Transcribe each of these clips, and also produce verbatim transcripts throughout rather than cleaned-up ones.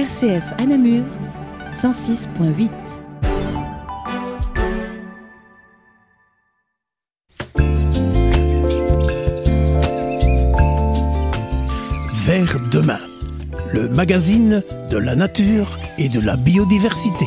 R C F à Namur, cent six virgule huit. Vers demain, le magazine de la nature et de la biodiversité.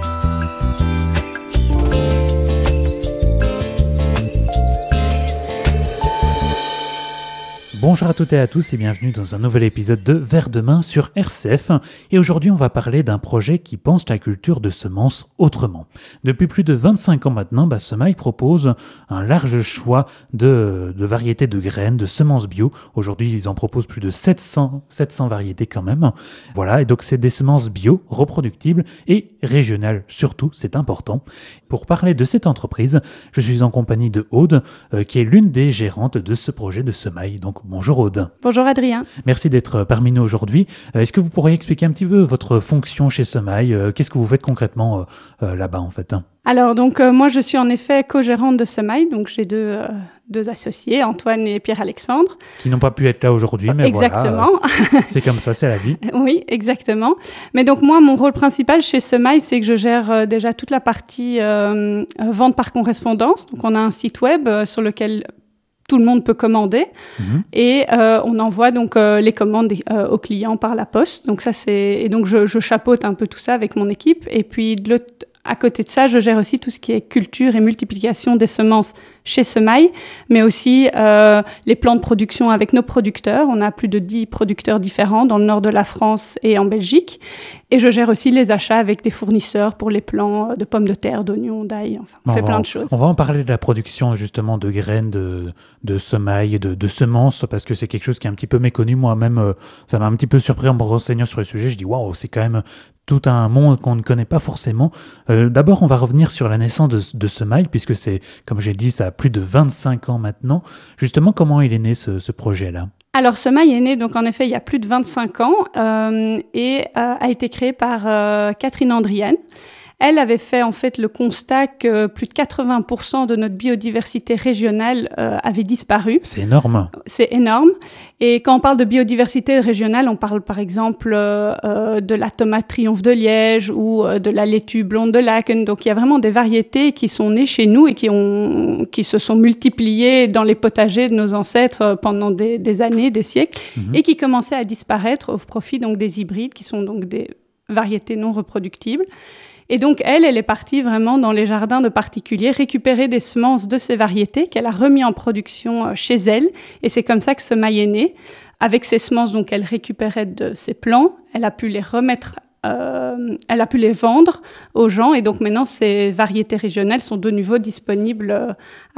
Bonjour à toutes et à tous et bienvenue dans un nouvel épisode de Vers demain sur R C F. Et aujourd'hui, on va parler d'un projet qui pense la culture de semences autrement. Depuis plus de vingt-cinq ans maintenant, bah, Semaille propose un large choix de, de variétés de graines, de semences bio. Aujourd'hui, ils en proposent plus de sept cents, sept cents variétés quand même. Voilà, et donc c'est des semences bio, reproductibles et régionales surtout, c'est important. Pour parler de cette entreprise, je suis en compagnie de Aude, euh, qui est l'une des gérantes de ce projet de Semaille. Donc, bonjour Aude. Bonjour Adrien. Merci d'être parmi nous aujourd'hui. Est-ce que vous pourriez expliquer un petit peu votre fonction chez Semaille ? Qu'est-ce que vous faites concrètement euh, euh, là-bas en fait ? Alors donc euh, moi je suis en effet co-gérante de Semaille, donc j'ai deux, euh, deux associés, Antoine et Pierre-Alexandre. Qui n'ont pas pu être là aujourd'hui, mais exactement. Voilà, euh, c'est comme ça, c'est la vie. Oui, exactement. Mais donc moi mon rôle principal chez Semaille, c'est que je gère euh, déjà toute la partie euh, vente par correspondance. Donc on a un site web euh, sur lequel tout le monde peut commander mmh. et euh, on envoie donc euh, les commandes euh, aux clients par la poste. Donc ça c'est et donc je, je chapeaute un peu tout ça avec mon équipe. Et puis de l'autre, à côté de ça, je gère aussi tout ce qui est culture et multiplication des semences chez Semaille, mais aussi euh, les plans de production avec nos producteurs. On a plus de dix producteurs différents dans le nord de la France et en Belgique. Et je gère aussi les achats avec des fournisseurs pour les plants de pommes de terre, d'oignons, d'ail. Enfin, on, on fait plein en, de choses. On va en parler de la production justement de graines, de, de semailles, de, de semences, parce que c'est quelque chose qui est un petit peu méconnu. Moi-même, euh, ça m'a un petit peu surpris en me renseignant sur le sujet. Je dis, waouh, c'est quand même tout un monde qu'on ne connaît pas forcément. Euh, d'abord, on va revenir sur la naissance de, de Semaille, puisque c'est, comme j'ai dit, ça a plus de vingt-cinq ans maintenant. Justement, comment il est né ce, ce projet-là ? Alors, Semaille est né, donc en effet, il y a plus de vingt-cinq ans euh, et euh, a été créé par euh, Catherine Andrienne. Elle avait fait en fait le constat que plus de quatre-vingts pour cent de notre biodiversité régionale euh, avait disparu. C'est énorme. C'est énorme. Et quand on parle de biodiversité régionale, on parle par exemple euh, euh, de la tomate triomphe de Liège ou euh, de la laitue blonde de Laken. Donc il y a vraiment des variétés qui sont nées chez nous et qui, ont, qui se sont multipliées dans les potagers de nos ancêtres pendant des, des années, des siècles, mmh. et qui commençaient à disparaître au profit donc des hybrides, qui sont donc des variétés non reproductibles. Et donc, elle, elle est partie vraiment dans les jardins de particuliers, récupérer des semences de ces variétés qu'elle a remis en production chez elle. Et c'est comme ça que Semaille est né. Avec ces semences, donc, elle récupérait de ses plants. Elle a pu les remettre, euh, elle a pu les vendre aux gens. Et donc, maintenant, ces variétés régionales sont de nouveau disponibles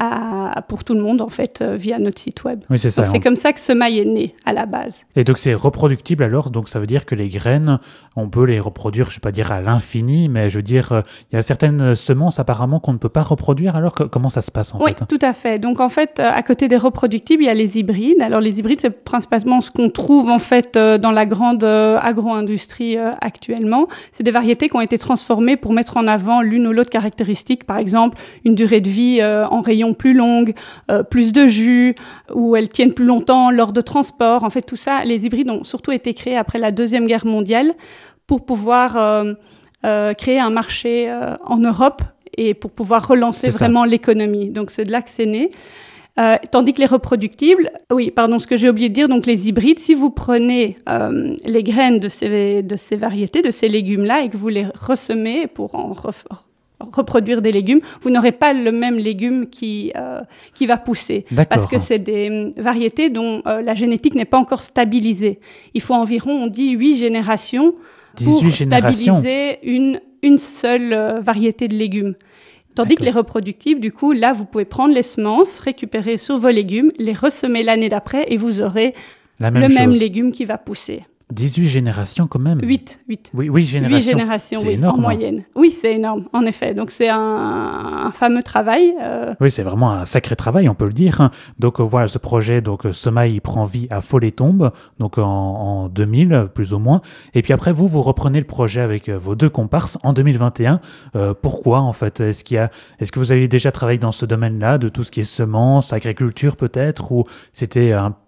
à, pour tout le monde, en fait, via notre site web. Oui, c'est ça. Donc, c'est comme ça que Semaille est né, à la base. Et donc, c'est reproductible alors. Donc, ça veut dire que les graines, on peut les reproduire, je ne vais pas dire à l'infini, mais je veux dire, euh, il y a certaines semences apparemment qu'on ne peut pas reproduire. Alors, que, comment ça se passe en oui, fait ? Oui, tout à fait. Donc, en fait, à côté des reproductibles, il y a les hybrides. Alors, les hybrides, c'est principalement ce qu'on trouve, en fait, dans la grande agro-industrie actuellement. C'est des variétés qui ont été transformées pour mettre en avant l'une ou l'autre caractéristique. Par exemple, une durée de vie euh, en rayon plus longue, euh, plus de jus, ou elles tiennent plus longtemps lors de transport. En fait, tout ça, les hybrides ont surtout été créés après la Deuxième Guerre mondiale pour pouvoir euh, euh, créer un marché euh, en Europe et pour pouvoir relancer c'est vraiment ça. L'économie. Donc, c'est de là que c'est né. Euh, tandis que les reproductibles, oui, pardon, ce que j'ai oublié de dire, donc les hybrides, si vous prenez euh, les graines de ces, de ces variétés, de ces légumes-là, et que vous les ressemez pour en ref- reproduire des légumes, vous n'aurez pas le même légume qui, euh, qui va pousser. D'accord. Parce que c'est des variétés dont euh, la génétique n'est pas encore stabilisée. Il faut environ, on dit, huit générations pour générations. stabiliser une, une seule euh, variété de légumes. Tandis D'accord. que les reproductibles, du coup, là, vous pouvez prendre les semences, récupérer sur vos légumes, les ressemer l'année d'après et vous aurez La même le chose. même légume qui va pousser. dix-huit générations quand même. huit, huit. Oui, oui, générations. huit générations, c'est oui, énorme. en moyenne. Oui, c'est énorme, en effet. Donc, c'est un, un fameux travail. Euh... Oui, c'est vraiment un sacré travail, on peut le dire. Donc, euh, voilà, ce projet, donc, Semaille, il prend vie à Folletombe, donc en, en deux mille, plus ou moins. Et puis après, vous, vous reprenez le projet avec euh, vos deux comparses en deux mille vingt et un. Euh, pourquoi, en fait ? Est-ce qu'il y a, est-ce que vous avez déjà travaillé dans ce domaine-là, de tout ce qui est semences, agriculture peut-être, ou c'était un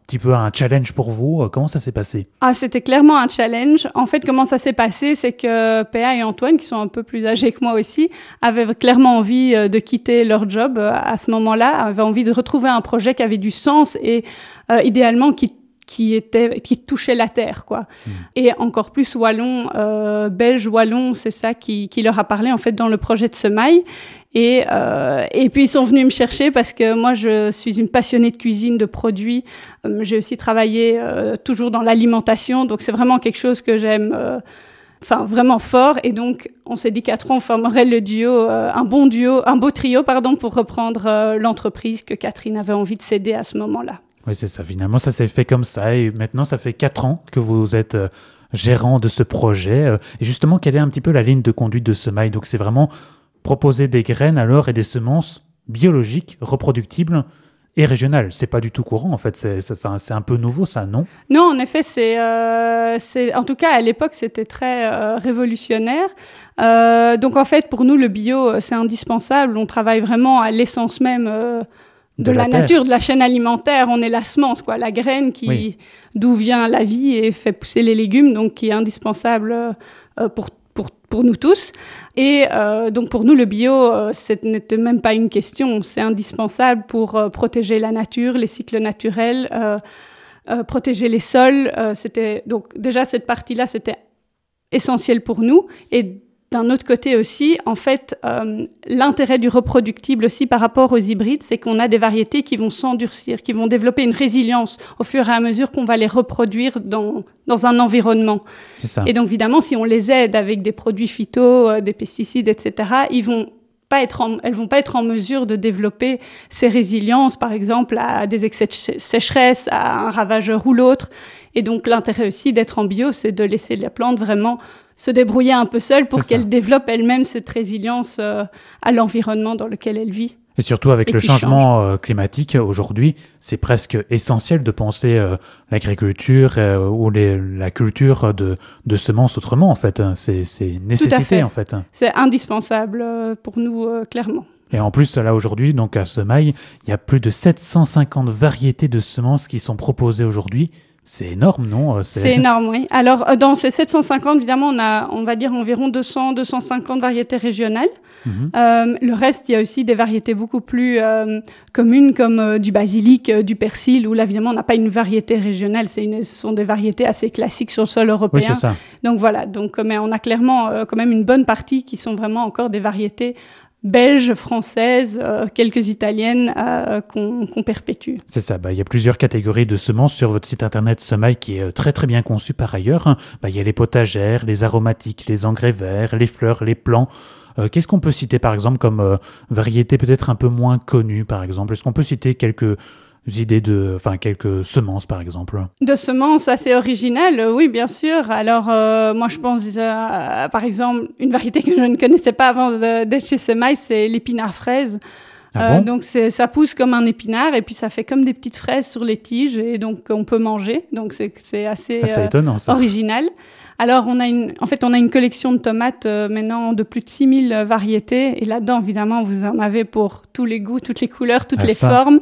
petit peu un challenge pour vous. Comment ça s'est passé ? Ah, c'était clairement un challenge. En fait, comment ça s'est passé, c'est que P A et Antoine, qui sont un peu plus âgés que moi aussi, avaient clairement envie de quitter leur job à ce moment-là, avaient envie de retrouver un projet qui avait du sens et euh, idéalement qui qui était qui touchait la terre, quoi. Mmh. Et encore plus wallon, euh, belge wallon, c'est ça qui qui leur a parlé en fait dans le projet de Semaille. Et euh, et puis ils sont venus me chercher parce que moi je suis une passionnée de cuisine, de produits. Euh, j'ai aussi travaillé euh, toujours dans l'alimentation, donc c'est vraiment quelque chose que j'aime. Euh, Enfin, vraiment fort. Et donc, on s'est dit qu'à trois, on formerait le duo, euh, un bon duo, un beau trio, pardon, pour reprendre euh, l'entreprise que Catherine avait envie de céder à ce moment-là. Oui, c'est ça. Finalement, ça s'est fait comme ça. Et maintenant, ça fait quatre ans que vous êtes euh, gérant de ce projet. Euh, et justement, quelle est un petit peu la ligne de conduite de Semaille ? Donc, c'est vraiment proposer des graines alors et des semences biologiques, reproductibles et régionales. C'est pas du tout courant, en fait. C'est, c'est, enfin, c'est un peu nouveau, ça, non ? Non, en effet, c'est, euh, c'est, en tout cas, à l'époque, c'était très euh, révolutionnaire. Euh, donc, en fait, pour nous, le bio, c'est indispensable. On travaille vraiment à l'essence même euh, de, de la, la nature, de la chaîne alimentaire. On est la semence, quoi, la graine qui, oui. d'où vient la vie et fait pousser les légumes, donc qui est indispensable euh, pour Pour, pour nous tous. Et euh, donc, pour nous, le bio, euh, ce n'était même pas une question. C'est indispensable pour euh, protéger la nature, les cycles naturels, euh, euh, protéger les sols. Euh, c'était, donc, déjà, cette partie-là, c'était essentiel pour nous. Et d'un autre côté aussi, en fait, euh, l'intérêt du reproductible aussi par rapport aux hybrides, c'est qu'on a des variétés qui vont s'endurcir, qui vont développer une résilience au fur et à mesure qu'on va les reproduire dans, dans un environnement. C'est ça. Et donc, évidemment, si on les aide avec des produits phyto, euh, des pesticides, et cetera, ils vont pas être en, elles vont pas être en mesure de développer ces résiliences, par exemple, à des excès de sécheresse, à un ravageur ou l'autre. Et donc, l'intérêt aussi d'être en bio, c'est de laisser la plante vraiment se débrouiller un peu seule pour qu'elle développe elle-même cette résilience euh, à l'environnement dans lequel elle vit. Et surtout avec et le changement change. euh, climatique aujourd'hui, c'est presque essentiel de penser euh, l'agriculture euh, ou les, la culture de, de semences autrement, en fait. C'est, c'est une nécessité, en fait. C'est indispensable euh, pour nous, euh, clairement. Et en plus, là, aujourd'hui, donc à Semaille, il y a plus de sept cent cinquante variétés de semences qui sont proposées aujourd'hui. C'est énorme, non ? C'est... c'est énorme, oui. Alors, dans ces sept cent cinquante, évidemment, on a, on va dire, environ deux cents, deux cent cinquante variétés régionales. Mmh. Euh, le reste, il y a aussi des variétés beaucoup plus euh, communes, comme euh, du basilic, euh, du persil, où là, évidemment, on n'a pas une variété régionale. C'est une, ce sont des variétés assez classiques sur le sol européen. Oui, c'est ça. Donc, voilà. Donc, mais on a clairement euh, quand même une bonne partie qui sont vraiment encore des variétés belges, françaises, euh, quelques italiennes euh, qu'on, qu'on perpétue. C'est ça, bah, il y a plusieurs catégories de semences sur votre site internet Semaille qui est très très bien conçu par ailleurs. Bah, il y a les potagères, les aromatiques, les engrais verts, les fleurs, les plants. Euh, qu'est-ce qu'on peut citer par exemple comme euh, variétés peut-être un peu moins connues par exemple ? Est-ce qu'on peut citer quelques idées de, enfin quelques semences par exemple ? De semences assez originales, oui bien sûr. Alors euh, moi je pense euh, par exemple une variété que je ne connaissais pas avant de, d'être chez Semaille, c'est l'épinard fraise. Ah bon ? euh, donc c'est, ça pousse comme un épinard et puis ça fait comme des petites fraises sur les tiges et donc on peut manger. Donc c'est, c'est assez ah, c'est euh, étonnant, ça. Original. Alors on a une, en fait on a une collection de tomates euh, maintenant de plus de six mille variétés et là-dedans évidemment vous en avez pour tous les goûts, toutes les couleurs, toutes ah, les ça. formes.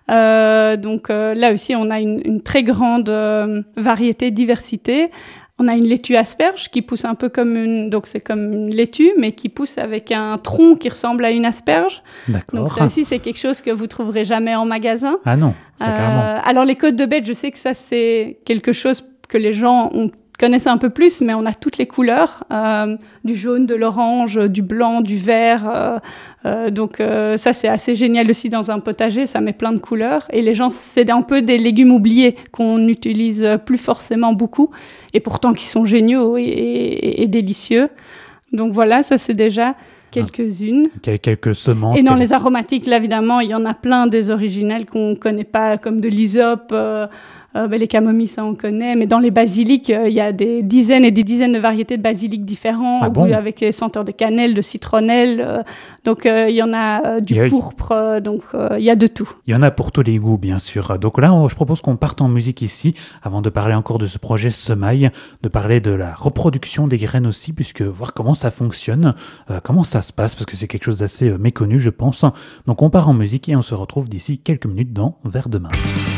Euh, donc euh, là aussi on a une, une très grande euh, variété, diversité. On a une laitue asperge qui pousse un peu comme une, donc c'est comme une laitue, mais qui pousse avec un tronc qui ressemble à une asperge. D'accord. Donc ça aussi c'est quelque chose que vous trouverez jamais en magasin. Ah non, c'est euh, carrément. Alors les côtes de bête, je sais que ça c'est quelque chose que les gens ont connaissent un peu plus, mais on a toutes les couleurs, euh, du jaune, de l'orange, du blanc, du vert. Euh, euh, donc euh, ça, c'est assez génial aussi dans un potager, ça met plein de couleurs. Et les gens, c'est un peu des légumes oubliés qu'on n'utilise plus forcément beaucoup, et pourtant qui sont géniaux et, et, et délicieux. Donc voilà, ça c'est déjà quelques-unes. Quelques semences. Et dans les aromatiques, là, évidemment, il y en a plein des originales qu'on ne connaît pas, comme de l'hysope. Euh, Euh, ben, les camomilles, ça on connaît, mais dans les basilics, il euh, y a des dizaines et des dizaines de variétés de basilic différents, ah bon avec les senteurs de cannelle, de citronnelle, euh, donc il euh, y en a euh, du a... pourpre, euh, donc il euh, y a de tout. Il y en a pour tous les goûts, bien sûr. Donc là, on, je propose qu'on parte en musique ici, avant de parler encore de ce projet Semaille, de parler de la reproduction des graines aussi, puisque voir comment ça fonctionne, euh, comment ça se passe, parce que c'est quelque chose d'assez euh, méconnu, je pense. Donc on part en musique et on se retrouve d'ici quelques minutes dans Vers demain.